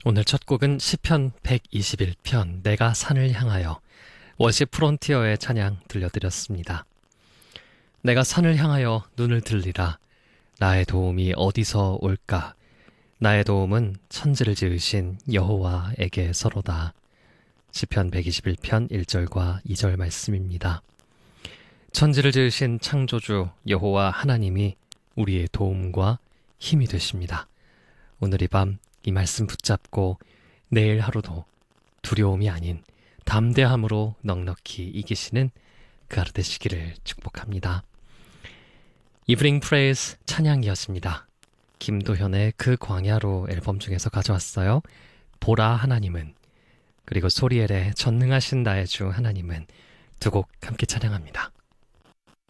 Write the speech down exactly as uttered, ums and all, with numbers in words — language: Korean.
오늘 첫 곡은 시편 백이십일 편 내가 산을 향하여 워십 프론티어의 찬양 들려드렸습니다. 내가 산을 향하여 눈을 들리라. 나의 도움이 어디서 올까? 나의 도움은 천지를 지으신 여호와에게 서로다. 시편 백이십일 편 일 절과 이 절 말씀입니다. 천지를 지으신 창조주 여호와 하나님이 우리의 도움과 힘이 되십니다. 오늘 이 밤 이 말씀 붙잡고 내일 하루도 두려움이 아닌 담대함으로 넉넉히 이기시는 그 하루 되시기를 축복합니다. 이브닝 프레이즈 찬양이었습니다. 김도현의 그 광야로 앨범 중에서 가져왔어요. 보라 하나님은, 그리고 소리엘의 전능하신 나의 주 하나님은, 두 곡 함께 찬양합니다.